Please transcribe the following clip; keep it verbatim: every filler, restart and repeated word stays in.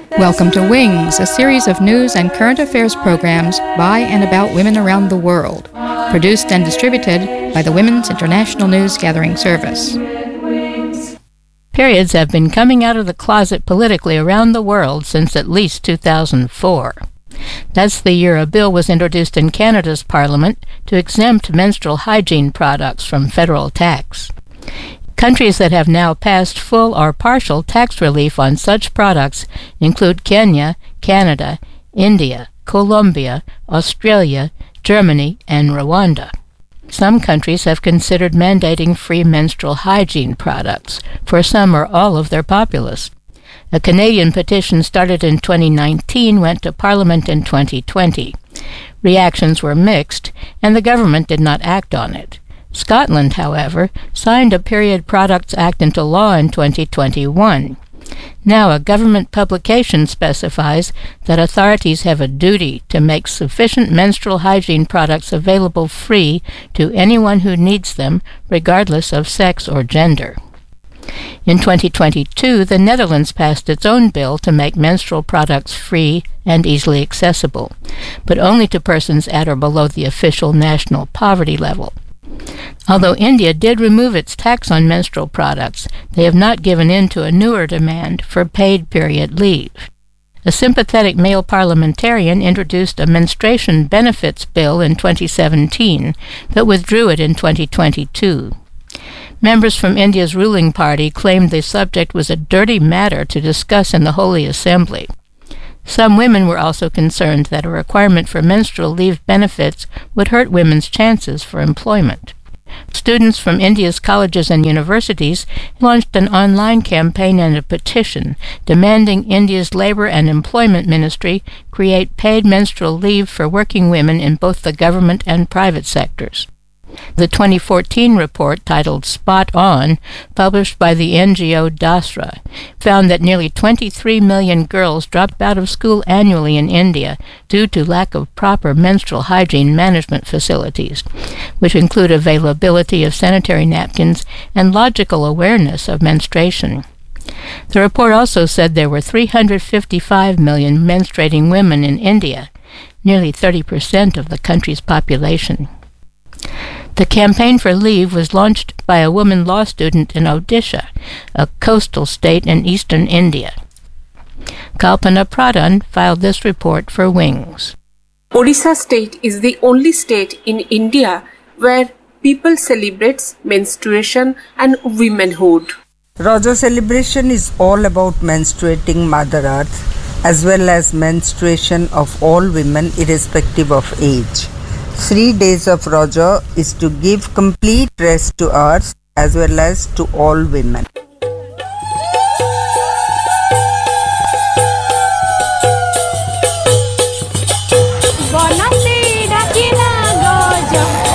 Welcome to Wings, a series of news and current affairs programs by and about women around the world, produced and distributed by the Women's International News Gathering Service. Periods have been coming out of the closet politically around the world since at least two thousand four. That's the year a bill was introduced in Canada's Parliament to exempt menstrual hygiene products from federal tax. Countries that have now passed full or partial tax relief on such products include Kenya, Canada, India, Colombia, Australia, Germany, and Rwanda. Some countries have considered mandating free menstrual hygiene products for some or all of their populace. A Canadian petition started in twenty nineteen went to Parliament in twenty twenty. Reactions were mixed, and the government did not act on it. Scotland, however, signed a Period Products Act into law in twenty twenty-one. Now, a government publication specifies that authorities have a duty to make sufficient menstrual hygiene products available free to anyone who needs them, regardless of sex or gender. In twenty twenty-two, the Netherlands passed its own bill to make menstrual products free and easily accessible, but only to persons at or below the official national poverty level. Although India did remove its tax on menstrual products, they have not given in to a newer demand for paid period leave. A sympathetic male parliamentarian introduced a menstruation benefits bill in twenty seventeen, but withdrew it in twenty twenty-two. Members from India's ruling party claimed the subject was a dirty matter to discuss in the Holy Assembly. Some women were also concerned that a requirement for menstrual leave benefits would hurt women's chances for employment. Students from India's colleges and universities launched an online campaign and a petition demanding India's Labor and Employment Ministry create paid menstrual leave for working women in both the government and private sectors. The twenty fourteen report, titled Spot On, published by the N G O DASRA, found that nearly twenty-three million girls dropped out of school annually in India due to lack of proper menstrual hygiene management facilities, which include availability of sanitary napkins and logical awareness of menstruation. The report also said there were three hundred fifty-five million menstruating women in India, nearly thirty percent of the country's population. The campaign for leave was launched by a woman law student in Odisha, a coastal state in eastern India. Kalpana Pradhan filed this report for Wings. Odisha state is the only state in India where people celebrate menstruation and womanhood. Raja celebration is all about menstruating Mother Earth as well as menstruation of all women irrespective of age. Three days of Raja is to give complete rest to Earth as well as to all women.